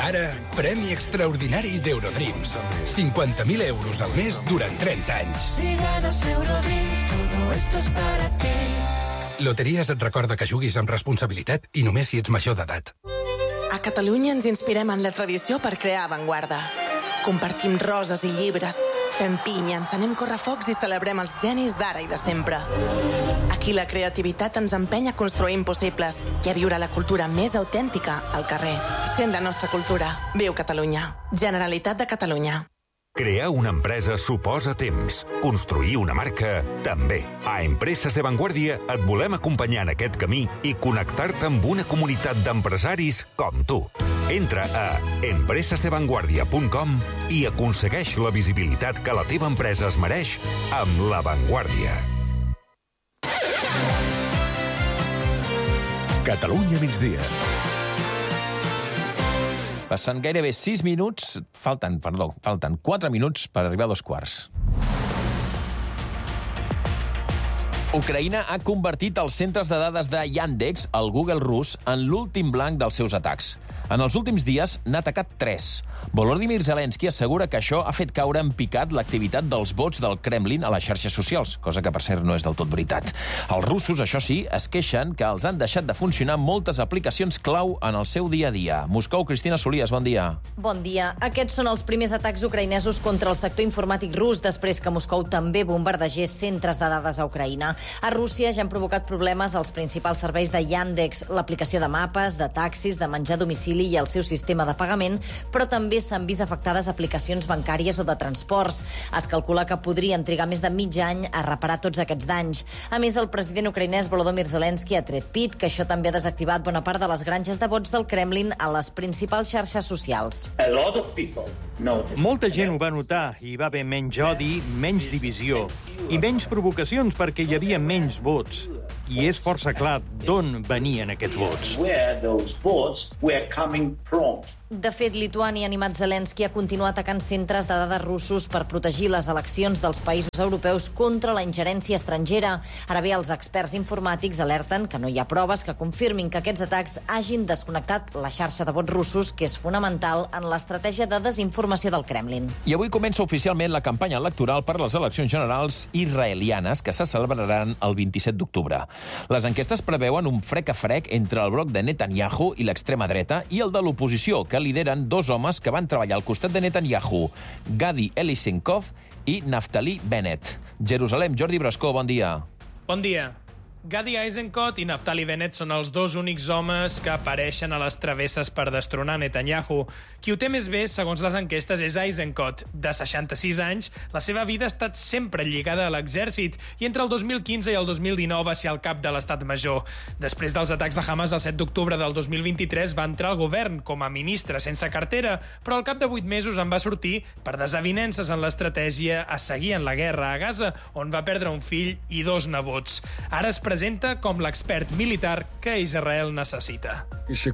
Ara, premi extraordinari d'Eurodreams. 50.000 euros al mes durant 30 anys. Si ganas Eurodreams, todo esto es para ti. Loteries et recorda que juguis amb responsabilitat i només si ets major d'edat. A Catalunya ens inspirem en la tradició per crear avantguarda. Compartim roses i llibres, fem pinya, encenem correfocs i celebrem els genis d'ara i de sempre. Aquí la creativitat ens empeny a construir impossibles i a viure la cultura més autèntica al carrer. Sent la nostra cultura. Viu Catalunya. Generalitat de Catalunya. Crear una empresa suposa temps. Construir una marca, també. A Empreses de Vanguardia et volem acompanyar en aquest camí i connectar-te amb una comunitat d'empresaris com tu. Entra a empresesdevanguardia.com i aconsegueix la visibilitat que la teva empresa es mereix amb La Vanguardia. Catalunya migdia. Passant gairebé 6 minuts, falten 4 minuts per arribar a 2:15. Ucraïna ha convertit els centres de dades de Yandex, el Google rus, en l'últim blanc dels seus atacs. En els últims dies n'ha atacat 3. Volodymyr Zelensky assegura que això ha fet caure en picat l'activitat dels bots del Kremlin a les xarxes socials, cosa que, per cert, no és del tot veritat. Els russos, això sí, es queixen que els han deixat de funcionar moltes aplicacions clau en el seu dia a dia. Moscou, Cristina Solies, bon dia. Bon dia. Aquests són els primers atacs ucraïnesos contra el sector informàtic rus després que Moscou també bombardegés centres de dades a Ucraïna. A Rússia ja han provocat problemes als principals serveis de Yandex, l'aplicació de mapes, de taxis, de menjar a domicili i el seu sistema de pagament, però també s'han vist afectades aplicacions bancàries o de transports. Es calcula que podrien trigar més de mig any a reparar tots aquests danys. A més, el president ucraïnès Volodymyr Zelensky ha tret pit que això també ha desactivat bona part de les granges de vots del Kremlin a les principals xarxes socials. Molta gent ho va notar. Hi va haver menys odi, menys divisió i menys provocacions perquè hi havia menys vots. I és força clar d'on venien aquests vots. De fet, Lituània ha animat Zelensky a continuar atacant centres de dades russos per protegir les eleccions dels països europeus contra la ingerència estrangera. Ara bé, els experts informàtics alerten que no hi ha proves que confirmin que aquests atacs hagin desconnectat la xarxa de vots russos, que és fonamental en l'estratègia de desinformació del Kremlin. I avui comença oficialment la campanya electoral per a les eleccions generals israelianes que se celebraran el 27 d'octubre. Les enquestes preveuen un frec a frec entre el bloc de Netanyahu i l'extrema dreta i el de l'oposició, que lideren 2 homes que van treballar al costat de Netanyahu, Gadi Eisenkot i Naftali Bennett. Jerusalem, Jordi Brascó, bon dia. Bon dia. Gadi Eisenkot i Naftali Bennett són els 2 únics homes que apareixen a les travesses per destronar Netanyahu. Qui ho té més bé, segons les enquestes, és Eisenkot. De 66 anys, la seva vida ha estat sempre lligada a l'exèrcit i entre el 2015 i el 2019 va ser el cap de l'Estat Major. Després dels atacs de Hamas el 7 d'octubre del 2023 va entrar al govern com a ministre sense cartera, però al cap de 8 mesos en va sortir per desavinences en l'estratègia a seguir en la guerra a Gaza, on va perdre un fill i 2 nebots. Ara es presenta com l'expert militar que Israel necessita.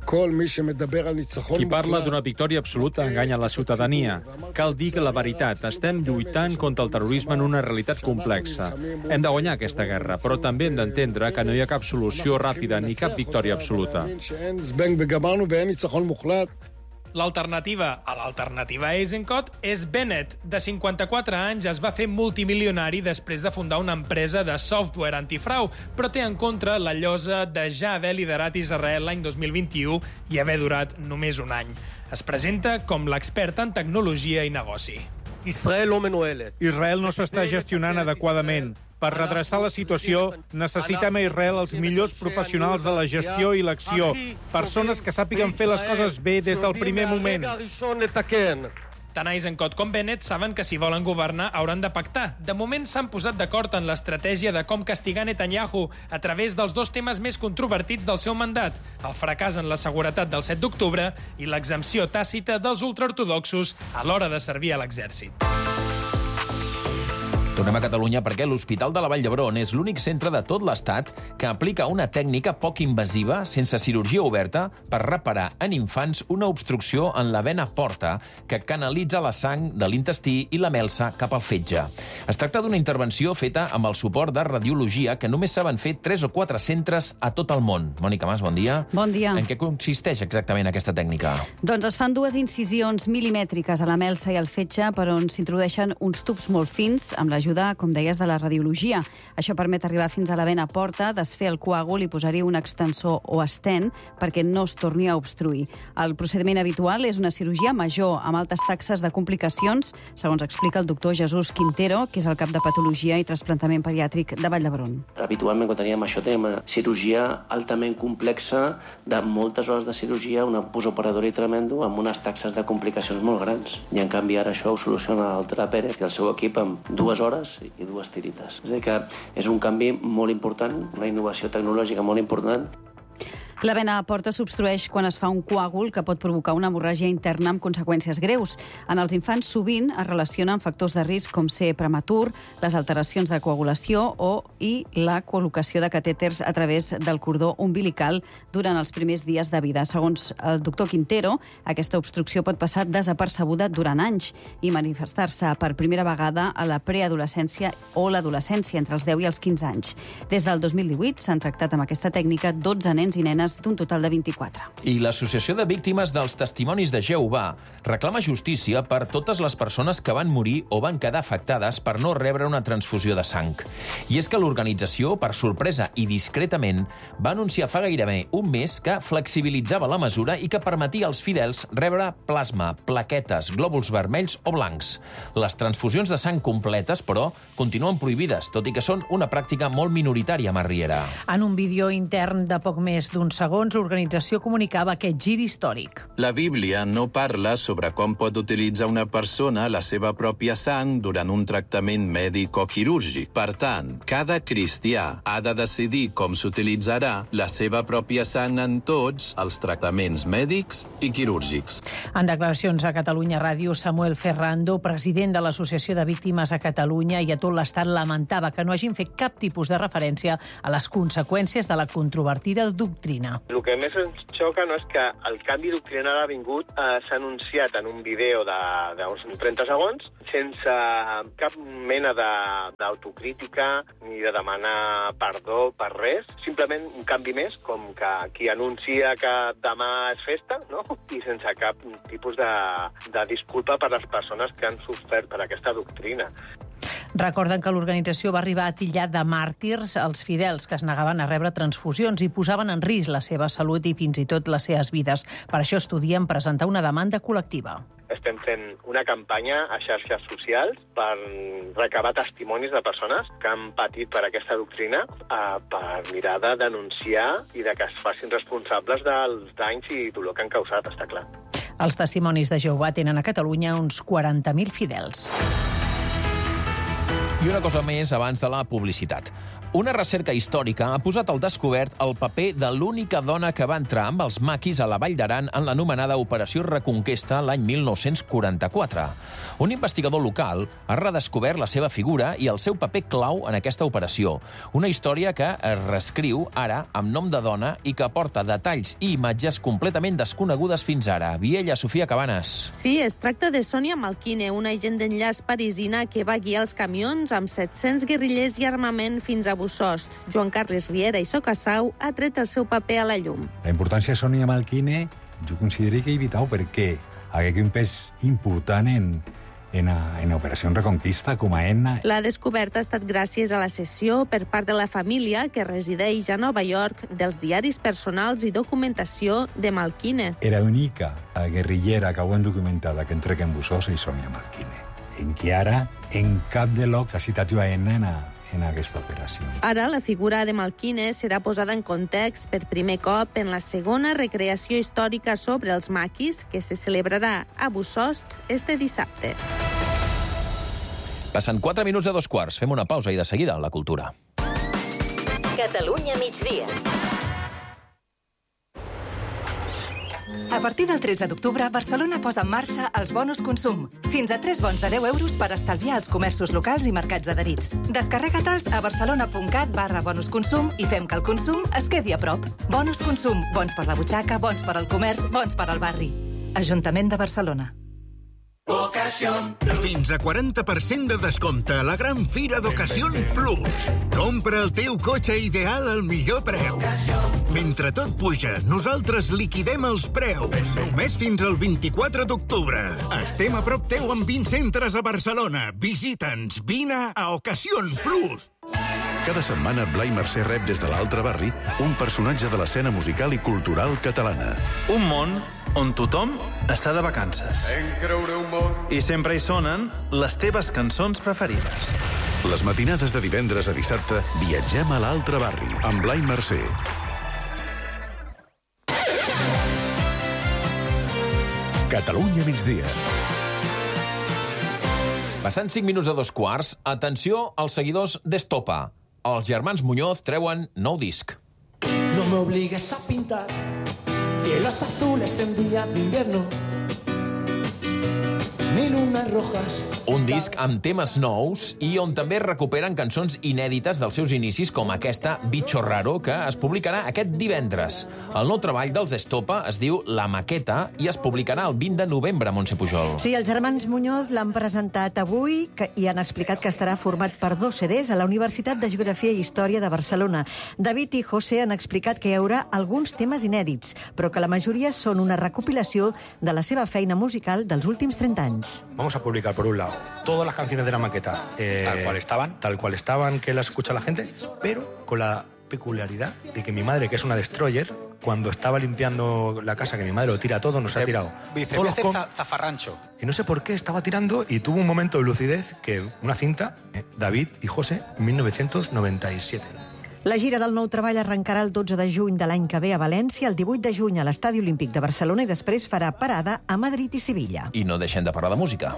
Qui parla d'una victòria absoluta enganya la ciutadania. Cal dir que la veritat, estem lluitant contra el terrorisme en una realitat complexa. Hem de guanyar aquesta guerra, però també hem d'entendre que no hi ha cap solució ràpida ni cap victòria absoluta. L'alternativa a l'alternativa Eisenkot és Bennett. De 54 anys es va fer multimilionari després de fundar una empresa de software antifrau, però té en contra la llosa de ja haver liderat Israel l'any 2021 i haver durat només un any. Es presenta com l'expert en tecnologia i negoci. Israel no s'està gestionant adequadament. Per redreçar la situació, necessitem a Israel els millors professionals de la gestió i l'acció, persones que sàpiguen fer les coses bé des del primer moment. Tant Eisenkot com Bennett saben que si volen governar hauran de pactar. De moment s'han posat d'acord en l'estratègia de com castigar Netanyahu a través dels 2 temes més controvertits del seu mandat, el fracàs en la seguretat del 7 d'octubre i l'exempció tàcita dels ultraortodoxos a l'hora de servir a l'exèrcit. Tornem a Catalunya perquè l'Hospital de la Vall d'Hebron és l'únic centre de tot l'Estat que aplica una tècnica poc invasiva, sense cirurgia oberta, per reparar en infants una obstrucció en la vena porta que canalitza la sang de l'intestí i la melsa cap al fetge. Es tracta d'una intervenció feta amb el suport de radiologia que només saben fer 3 o 4 centres a tot el món. Mònica Mas, bon dia. Bon dia. En què consisteix exactament aquesta tècnica? Doncs es fan 2 incisions milimètriques a la melsa i al fetge per on s'introdueixen uns tubs molt fins amb l'ajuda, com deies, de la radiologia. Això permet arribar fins a la vena porta, desfer el coàgul i posar-hi un extensor o estent perquè no es torni a obstruir. El procediment habitual és una cirurgia major amb altes taxes de complicacions, segons explica el doctor Jesús Quintero, que és el cap de patologia i trasplantament pediàtric de Vall d'Hebron. Habitualment, quan teníem això, teníem una cirurgia altament complexa, de moltes hores de cirurgia, una postoperadora tremendo, amb unes taxes de complicacions molt grans. I en canvi ara això ho soluciona el Tra Pérez i el seu equip amb 2 hores i 2 tirites. És a dir, que és un canvi molt important, una innovació tecnològica molt important. La vena porta s'obstrueix quan es fa un coàgul que pot provocar una hemorràgia interna amb conseqüències greus. En els infants sovint es relaciona amb factors de risc com ser prematur, les alteracions de coagulació i la col·locació de catèters a través del cordó umbilical durant els primers dies de vida. Segons el doctor Quintero, aquesta obstrucció pot passar desapercebuda durant anys i manifestar-se per primera vegada a la preadolescència o l'adolescència, entre els 10 i els 15 anys. Des del 2018 s'han tractat amb aquesta tècnica 12 nens i nenes d'un total de 24. I l'Associació de Víctimes dels Testimonis de Jehovà reclama justícia per totes les persones que van morir o van quedar afectades per no rebre una transfusió de sang. I és que l'organització, per sorpresa i discretament, va anunciar fa gairebé un mes que flexibilitzava la mesura i que permetia als fidels rebre plasma, plaquetes, glòbuls vermells o blancs. Les transfusions de sang completes, però, continuen prohibides, tot i que són una pràctica molt minoritària, Mar Riera. En un vídeo intern de poc més d'un segons, l'organització comunicava aquest gir històric. La Bíblia no parla sobre com pot utilitzar una persona la seva pròpia sang durant un tractament mèdic o quirúrgic. Per tant, cada cristià ha de decidir com s'utilitzarà la seva pròpia sang en tots els tractaments mèdics i quirúrgics. En declaracions a Catalunya Ràdio, Samuel Ferrando, president de l'Associació de Víctimes a Catalunya i a tot l'Estat, lamentava que no hagin fet cap tipus de referència a les conseqüències de la controvertida doctrina. El que més ens xoca no és que el canvi doctrinal ha vingut, s'ha anunciat en un vídeo d'uns 30 segons, sense cap mena d'autocrítica ni de demanar perdó per res, simplement un canvi més, com que qui anuncia que demà és festa, no? I sense cap tipus de disculpa per les persones que han sofert per aquesta doctrina. Recorden que l'organització va arribar a titllar de màrtirs els fidels que es negaven a rebre transfusions i posaven en risc la seva salut i fins i tot les seves vides. Per això estudien presentar una demanda col·lectiva. Estem fent una campanya a xarxes socials per recabar testimonis de persones que han patit per aquesta doctrina per mirar de denunciar i de que es facin responsables dels danys i dolor que han causat, està clar. Els testimonis de Jehovà tenen a Catalunya uns 40.000 fidels. I una cosa més abans de la publicitat. Una recerca històrica ha posat al descobert el paper de l'única dona que va entrar amb els maquis a la Vall d'Aran en l'anomenada Operació Reconquesta l'any 1944. Un investigador local ha redescobert la seva figura i el seu paper clau en aquesta operació. Una història que es reescriu ara amb nom de dona i que aporta detalls i imatges completament desconegudes fins ara. Viella, Sofia Cabanes. Sí, es tracta de Sònia Malquine, una agent d'enllaç parisina que va guiar els camions amb 700 guerrillers i armament fins a Bussost. Joan Carles Riera i Socassau ha tret el seu paper a la llum. La importància de Sònia Malquine jo considero que és vital perquè ha un pes important en Operació Reconquista com a eina. La descoberta ha estat gràcies a la cessió per part de la família que resideix a Nova York dels diaris personals i documentació de Malquine. Era única guerrillera que ho han documentada que entrega en Bussost és Sònia Malquine. En què ara, en cap de llocs, ha citat jo a eina en aquesta operació. Ara, la figura de Malquine serà posada en context per primer cop en la segona recreació històrica sobre els maquis que se celebrarà a Bussost este dissabte. Passen 4 minuts de 2:15. Fem una pausa i de seguida la cultura. Catalunya migdia. A partir del 13 d'octubre, Barcelona posa en marxa els bonus consum. Fins a 3 bons de 10 euros per estalviar als comerços locals i mercats adherits. Descarrega-te'ls a barcelona.cat/bonusconsum i fem que el consum es quedi a prop. Bonus consum, bons per la butxaca, bons per al comerç, bons per al barri. Ajuntament de Barcelona. Fins a 40% de descompte a la gran fira d'Ocasión Plus. Compra el teu cotxe ideal al millor preu. Mentre tot puja, nosaltres liquidem els preus. Només fins al 24 d'octubre. Estem a prop teu amb 20 centres a Barcelona. Visita'ns, vine a Ocasión Plus. Cada setmana, Blai Mercè rep des de l'altre barri un personatge de l'escena musical i cultural catalana. Un món on tothom està de vacances. I sempre hi sonen les teves cançons preferides. Les matinades de divendres a dissabte viatgem a l'altre barri amb Blai Mercè. Catalunya migdia. Passant 5 minuts a 2:15, atenció als seguidors d'Estopa. Els germans Muñoz treuen nou disc. No me obligues a pintar cielos azules en días de invierno, ni lunas rojas. Un disc amb temes nous i on també recuperen cançons inèdites dels seus inicis, com aquesta Bicho Raro, que es publicarà aquest divendres. El nou treball dels Estopa es diu La Maqueta i es publicarà el 20 de novembre, Montse Pujol. Sí, els germans Muñoz l'han presentat avui i han explicat que estarà format per 2 CDs a la Universitat de Geografia i Història de Barcelona. David i José han explicat que hi haurà alguns temes inèdits, però que la majoria són una recopilació de la seva feina musical dels últims 30 anys. Vamos a publicar, por un lado, todas las canciones de La Maqueta tal cual estaban, que las escucha la gente, pero con la peculiaridad de que mi madre, que es una destroyer, cuando estaba limpiando la casa, que mi madre lo tira todo, nos ha tirado. Dice, voy a hacer zafarrancho. Y no sé por qué estaba tirando y tuvo un momento de lucidez que una cinta, David y José, 1997. La gira del nou treball arrencarà el 12 de juny de l'any que ve a València, el 18 de juny a l'Estadi Olímpic de Barcelona i després farà parada a Madrid i Sevilla. I no deixem de parlar de música.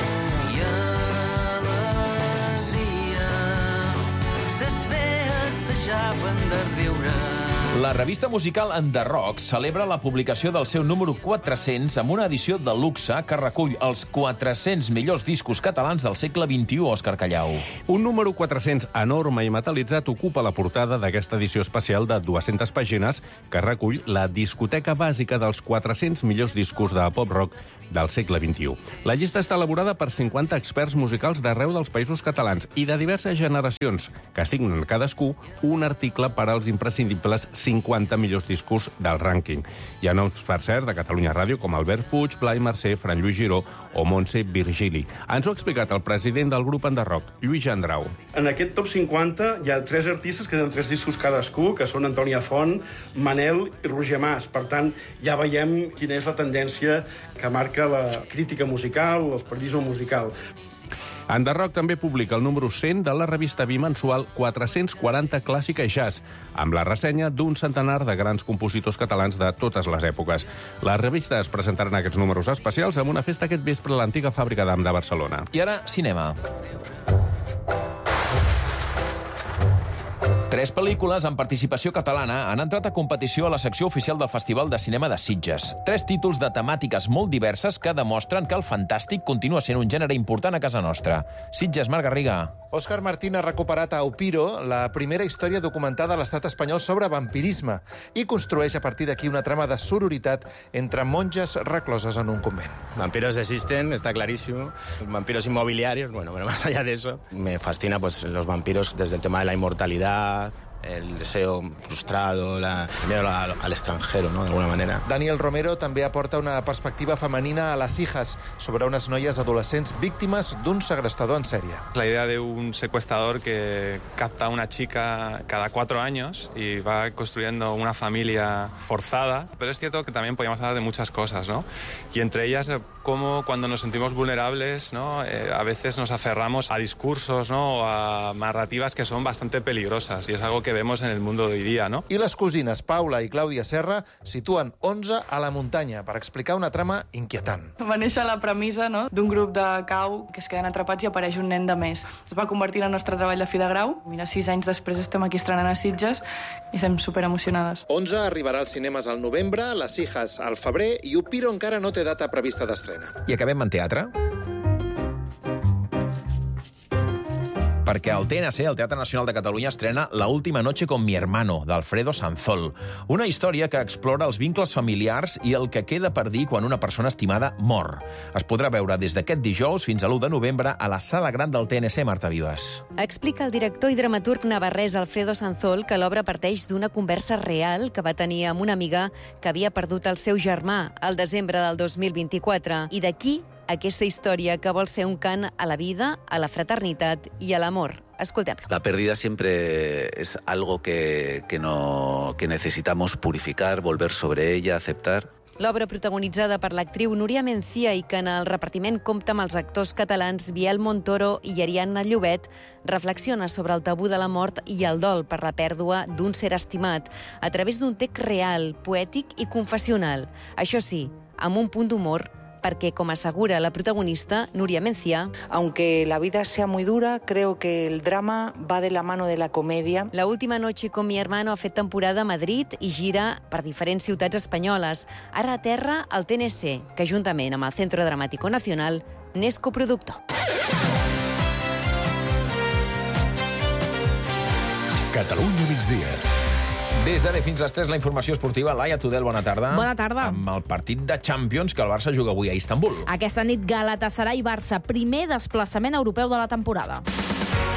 La revista musical Enderrock celebra la publicació del seu número 400 amb una edició de luxe que recull els 400 millors discos catalans del segle XXI, Òscar Callau. Un número 400 enorme i metalitzat ocupa la portada d'aquesta edició especial de 200 pàgines que recull la discoteca bàsica dels 400 millors discos de pop-rock del segle XXI. La llista està elaborada per 50 experts musicals d'arreu dels països catalans i de diverses generacions, que signen cadascú un article per als imprescindibles 50 millors discos del rànquing. Hi ha noms, per cert, de Catalunya Ràdio, com Albert Puig, Blai Mercè, Fran Lluís Giró o Montse Virgili. Ens ho ha explicat el president del grup Enderrock, Lluís Gendrau. En aquest top 50 hi ha 3 artistes que tenen 3 discos cadascú, que són Antònia Font, Manel i Roger Mas. Per tant, ja veiem quina és la tendència que marca la crítica musical, el periodisme musical. Enderrock també publica el número 100 de la revista bimensual 440 Clàssica i Jazz, amb la ressenya d'un centenar de grans compositors catalans de totes les èpoques. La revista es presentaran aquests números especials amb una festa aquest vespre a l'antiga fàbrica d'Am de Barcelona. I ara, cinema. 3 pel·lícules amb participació catalana han entrat a competició a la secció oficial del Festival de Cinema de Sitges. 3 títols de temàtiques molt diverses que demostren que el fantàstic continua sent un gènere important a casa nostra. Sitges, Marc Garriga. Òscar Martín ha recuperat a Opiro, la primera història documentada a l'estat espanyol sobre vampirisme, i construeix a partir d'aquí una trama de sororitat entre monges recloses en un convent. Vampiros existen, está clarísimo. Vampiros inmobiliarios, bueno, pero más allá de eso, me fascina pues los vampiros desde el tema de la inmortalidad, el deseo frustrado, el miedo al extranjero, ¿no?, de alguna manera. Daniel Romero també aporta una perspectiva femenina a Les hijas, sobre unes noies adolescents víctimes d'un segrestador en sèrie. La idea de un secuestrador que capta a una chica cada 4 años y va construyendo una familia forzada. Pero es cierto que también podríamos hablar de muchas cosas, ¿no? Y entre ellas, cómo cuando nos sentimos vulnerables, ¿no?, a veces nos aferramos a discursos, ¿no?, o a narrativas que son bastante peligrosas. Y es algo que vemos en el mundo de hoy día, ¿no? I les cosines Paula i Clàudia Serra situen 11 a la muntanya per explicar una trama inquietant. Va néixer la premissa, no?, d'un grup de cau que es queden atrapats i apareix un nen de més. Es va convertir en el nostre treball de fi de grau. Mira, 6 anys després estem aquí estrenant a Sitges i estem superemocionades. 11 arribarà als cinemes al novembre, Les Hijas al febrer i Upiro encara no té data prevista d'estrena. I acabem en teatre. Perquè el TNC, el Teatre Nacional de Catalunya, estrena La última noche con mi hermano, d'Alfredo Sanzol. Una història que explora els vincles familiars i el que queda per dir quan una persona estimada mor. Es podrà veure des d'aquest dijous fins a l'1 de novembre a la Sala Gran del TNC, Marta Vives. Explica el director i dramaturg navarrès Alfredo Sanzol que l'obra parteix d'una conversa real que va tenir amb una amiga que havia perdut el seu germà al desembre del 2024. I d'aquí aquesta història que vol ser un cant a la vida, a la fraternitat i a l'amor. Escoltem-lo. La pérdida siempre es algo que necesitamos purificar, volver sobre ella, aceptar. L'obra protagonitzada per l'actriu Núria Mencía i que en el repartiment compta amb els actors catalans Biel Montoro i Ariadna Llobet reflexiona sobre el tabú de la mort i el dol per la pèrdua d'un ser estimat a través d'un text real, poètic i confessional. Això sí, amb un punt d'humor, perquè, com assegura la protagonista, Núria Mencía, aunque la vida sea muy dura, creo que el drama va de la mano de la comedia. La última noche con mi hermano ha fet temporada a Madrid i gira per diferents ciutats espanyoles. Ara aterra al TNC, que juntament amb el Centro Dramático Nacional n'és coproductor. Catalunya migdia. Des de fins a les 3, la informació esportiva. Laia Tudel, bona tarda. Bona tarda. Amb el partit de Champions que el Barça juga avui a Istanbul. Aquesta nit Galatasaray-Barça, primer desplaçament europeu de la temporada.